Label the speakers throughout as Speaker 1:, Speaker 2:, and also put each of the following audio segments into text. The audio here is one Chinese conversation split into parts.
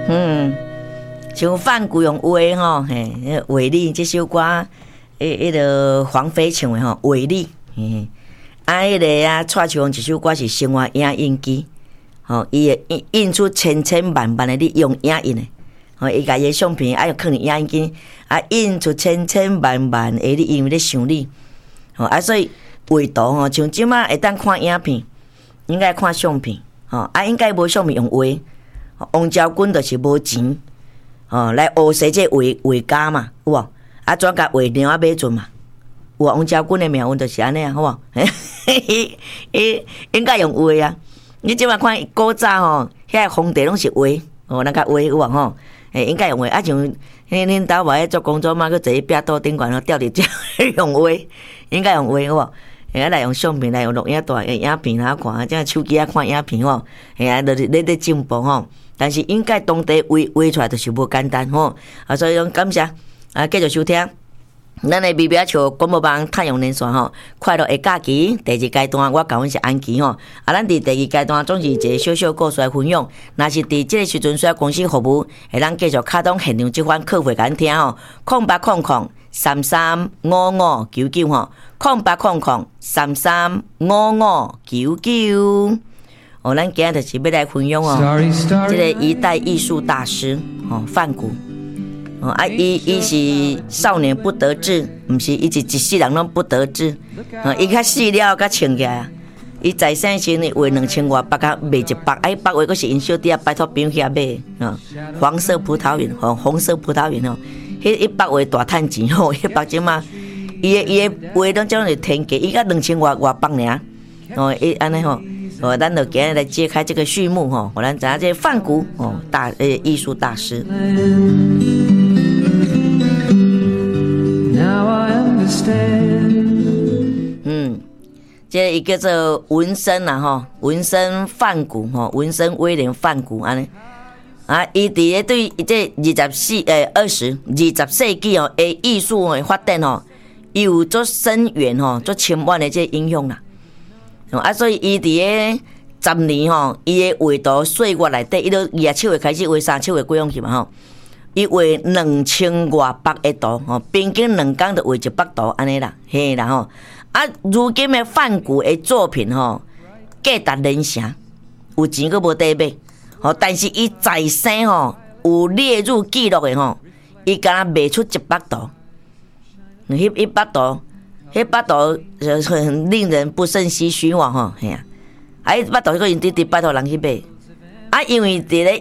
Speaker 1: 像范谷用画吼，嘿，画你这首歌，迄个黄飞唱的吼，画你，迄个啊，蔡秋凤这首歌是生活影印机，吼，伊会印出千千万万的你用影印的，吼，伊家己相片啊，要放影印机，啊，印出千千万万的你，因为咧想你，吼，啊，所以画图吼，像即马会当看影片，应该看相片，吼，啊，应该无相片用画，王昭君就是无钱。来学习这画家嘛，有无？啊，怎甲画鸟啊买准嘛？有王昭君的命运就是安尼啊，好无？应该用画啊！你即摆看古早吼，遐皇帝拢是画，那个画有无吼？应该用画啊，像恁兜无爱做工作嘛，去坐壁桌顶悬吊伫遮用画，应该用画有无？来用相片来用录影带影片来看，这手机啊看影片吼，就是咧进步吼。但是应该当地画出来就是无简单吼，所以讲感谢继续收听咱的美妙笑广播网太阳连线吼，快乐的假期第二阶段我讲阮是安琪吼，咱伫第二阶段总是一个小小故事来分享，若是伫即个时阵需要公司服务，会咱继续卡通现场即款客户甲咱听吼，0800335599吼，0800335599。咱今日就是要来分享这个一代艺术大师范谷。伊是少年不得志，毋是伊是一世人拢不得志。伊较死了较穿起来，伊在生时呢画2000外百甲卖一百，百画佫是因小弟啊拜托朋友去买。黄色葡萄园红色葡萄园迄100画大趁钱迄百即嘛，伊的画拢种是天价，伊甲2000外百尔。伊安尼吼。咱就今日来揭开这个序幕吼，我咱知影这范谷艺术大师。这一个叫做文森啦吼，文森范谷吼，文森威廉范谷安尼。伊伫咧对这20世纪的艺术的发展吼，有足深远吼，足深远的这影响啦。所以伊伫个10年吼，伊的画图岁月内底，伊都27岁开始画，37岁过往去嘛吼。伊画2000外百个图吼，平均2天就画100图安尼啦，嘿啦吼。如今的范谷的作品吼，价值连城，有钱佫无得买吼。但是伊在生吼有列入记录的吼，伊敢若卖出100图，100图。迄100图很令人不胜唏嘘哇吼，嘿啊！100图迄个因直拜托人去买，因为伫咧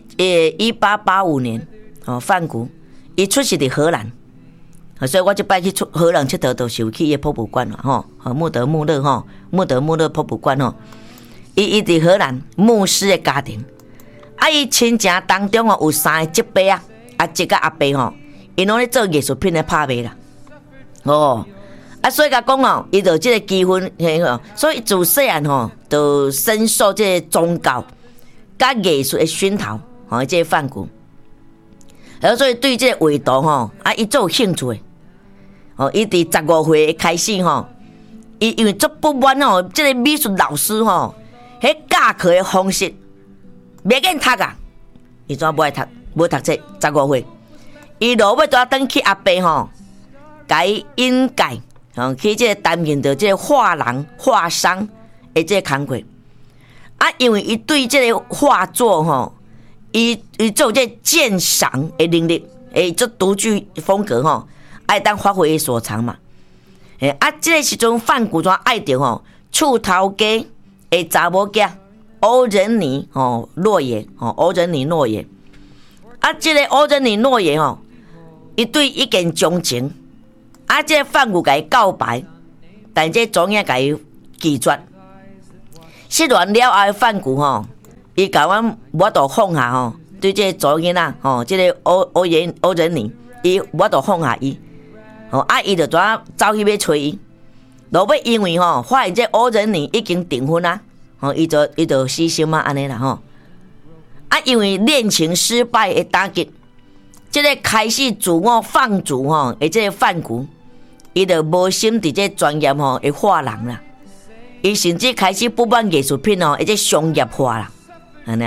Speaker 1: 1885年，范谷伊出世伫荷兰，所以我即摆去荷兰佚佗，就是去伊博物馆啦吼，穆德穆勒博物馆吼，伊伫荷兰牧师的家庭，伊亲情当中有3个叔伯阿叔甲阿伯吼，因拢咧做艺术品咧拍卖啦，所以甲讲伊就即个机会，所以自细汉就深受即个宗教甲艺术的熏陶，即个范谷。所以对即个画图伊足有兴趣的。伊伫15岁开始伊因为足不满即个美术老师迄教课的方式袂瘾读啊，伊怎无爱读？无读册，15岁，伊落尾都转去阿伯甲伊引介。去这个担任着这个画廊、画商的这个工作。因为伊对这个画作伊做这鉴赏的能力，做独具风格爱当发挥所长嘛。这个时阵范谷怎爱着厝头家的查某囝欧仁妮诺言欧仁妮诺言。这个欧仁妮诺言伊对一见钟情。这个范谷甲伊告白，但这总也甲伊拒绝。失恋了后的范谷伊甲阮我都放下对这个查某囡仔这个欧仁妮，我都放下伊。伊就怎走去要找伊，落尾因为发现这欧仁妮已经订婚啊，伊就死心啊安尼啦因为恋情失败的打击，这个开始自我放逐的这个范谷。伊就无心伫这专业的画廊啦，伊甚至开始不满艺术品这商业化啦，安尼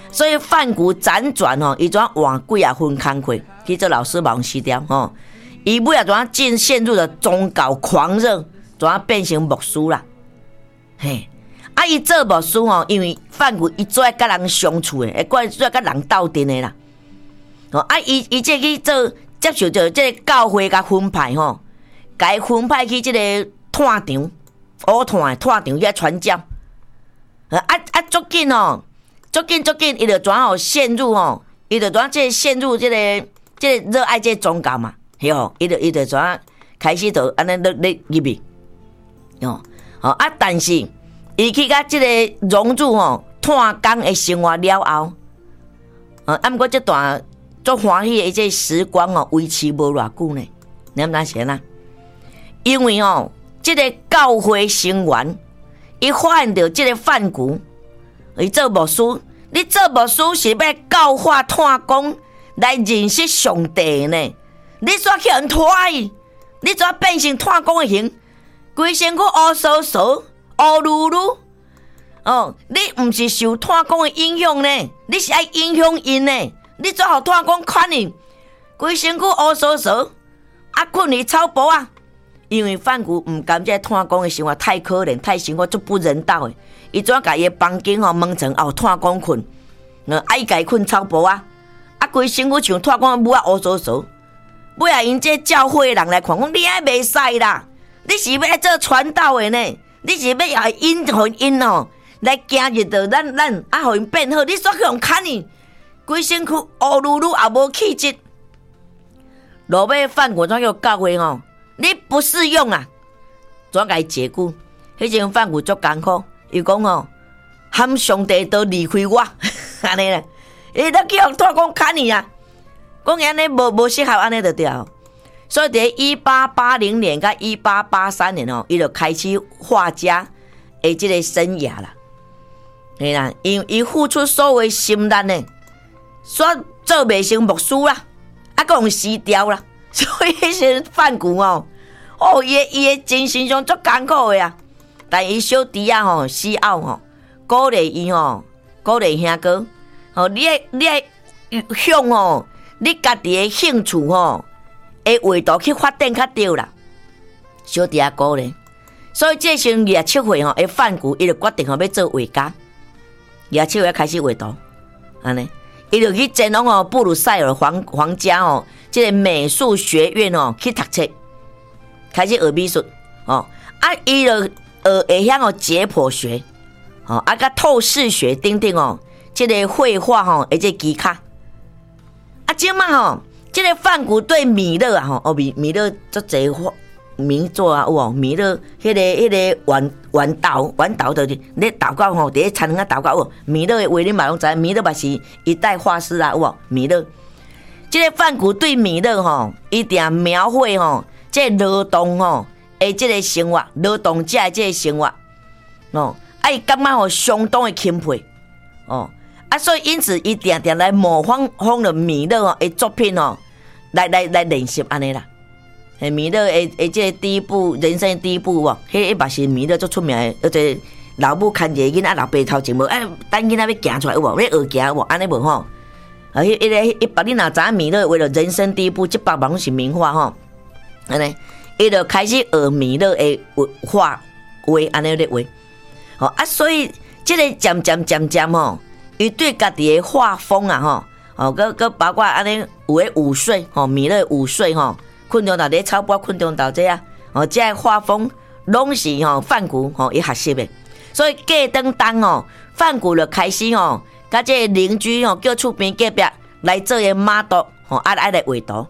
Speaker 1: 所以范谷辗转吼，伊怎换几啊份工课去做老师忙死掉吼。伊尾啊怎陷入了宗教狂热，怎变成牧师啦？嘿，啊伊做牧师吼，因为范谷伊做甲人相处诶，会做甲人斗阵诶啦。哦，啊伊这去做接受着这个教会甲分派吼，甲伊分派去这个探场，乌探探场去传教。足紧哦，足紧，伊就怎吼陷入吼，伊就怎这陷入这个热爱这宗教嘛，嘿吼，伊就怎开始就安尼咧入去，哦，但是伊去甲这个融入吼探工的生活了后，毋过这段足欢喜的这时光哦，维持无偌久呢，你知影啥？因为哦，这个教会成员。伊发现到这个范谷，伊做牧师，你做牧师是要教化探工来认识上帝呢？你煞去人拖伊，你怎变成探工的形？规身躯乌糟糟、乌噜噜。哦，你毋是受探工的影响呢？你是爱影响因呢？你怎互探工看你？规身躯乌糟糟，困伫草坡啊！因为范谷毋甘这探工的生活太可怜，太生活足不人道的，伊怎甲伊的房间吼门层后探工困，爱家困草坡啊，规身躯像探工的母啊乌糟糟。尾啊，因这教会的人来看，讲你还袂使啦，你是要做传道的呢？你是要因哦来行入到咱互因变好，你煞去用砍伊，规身躯乌噜噜也无气质。落尾范谷怎叫教会吼？你不适用啊！怎甲伊解雇？迄阵范谷足艰苦，伊讲吼，喊上帝都离开我，安尼咧，伊都叫托讲砍你啊！讲安尼无适合安尼就对了。所以伫1880年甲1883年伊就开始画家的这个生涯啦。嘿啦，因伊付出所有心力呢，煞做袂成牧师啦，讲死掉啦。所以迄些范谷伊的精神上足艰苦的啊。但伊小弟啊死后鼓励伊鼓励兄哥你爱向你家己的兴趣的维度去发展较对啦。小弟啊鼓励，所以这时27岁的范谷伊就决定要做画家。27岁开始画图，安尼。伊就去前往布鲁塞尔皇家这个美术学院去读册，开始学美术伊就会晓解剖学甲透视学等等这个绘画的这技巧。即马这个范谷对米勒米勒足侪名作啊，有米勒迄个弯刀就是咧祷告伫咧餐厅啊祷告米勒的话你嘛拢知，米勒嘛是一代画师啊，有米勒。这个范谷对米勒一定描绘这劳动这个生活，劳动者的这个生活伊感觉相当的钦佩所以因此伊定定来模仿了米勒的作品来练习安尼啦。米勒的这第一部人生的第一部迄嘛是米勒最出名的，而且老母牵一个囡仔老爸头前无等囡仔要行出来有无？要学行无？安尼无迄把你若知影米勒为了人生第一部700万是名画安尼，伊就开始学米勒的画安尼咧画所以这个渐伊对家己的画风佮包括安尼有诶午睡米勒午睡困中岛咧草坡困中岛这啊这个画风拢是范谷伊学习的。所以过当范谷就开始甲这个邻居叫厝边隔壁来做个马督来画图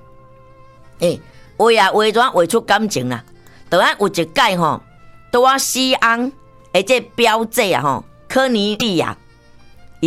Speaker 1: 画怎画出感情啦。就有一届在西安的这标志科尼利亚